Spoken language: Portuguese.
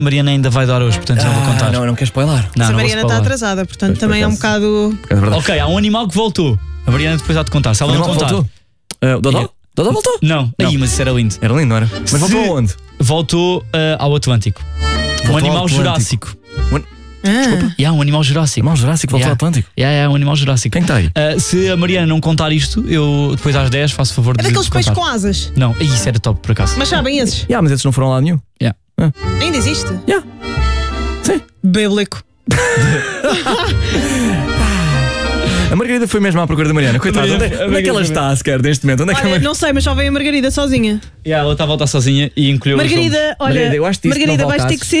Mariana ainda vai dar hoje, portanto não vou contar. Não quero spoiler. Não, Mas a não vou Mariana está spoiler. atrasada, portanto Pois, também é um por acaso. bocado. É verdade. Ok, há um animal que voltou. A Mariana depois há de contar. Se ela não contar. Voltou? O Dodó? Dodó voltou? Não. Aí, mas isso era lindo. Era lindo, não era? Mas voltou aonde? Voltou ao Atlântico. Voltou Um ao animal Atlântico. jurássico. Ah, Um animal jurássico. Irmão Jurássico voltou ao Atlântico. Um animal jurássico. Quem está aí? Se a Mariana não contar isto, eu depois às 10 faço favor de é daqueles peixes contar. com asas. Não, isso era top por acaso. Mas sabem esses? Mas esses não foram lá nenhum. Ainda existe? Sim. Bíblico. A Margarida foi mesmo à procura da Mariana. Coitada, A onde Margarida é que ela está sequer neste momento? Onde é que Olha, não sei, mas só veio a Margarida sozinha. Ela está a voltar sozinha e encolheu Margarida, olha, Margarida, eu acho que isso Margarida, não vais ter voltasses. que ser